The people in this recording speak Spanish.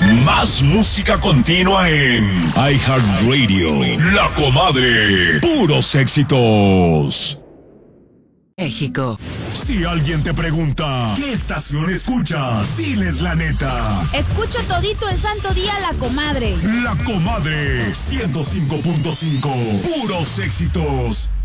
Más música continua en iHeartRadio. La Comadre. Puros éxitos. México. Si alguien te pregunta, ¿qué estación escuchas? Diles la neta. Escucho todito el santo día La Comadre. La Comadre 105.5. Puros éxitos.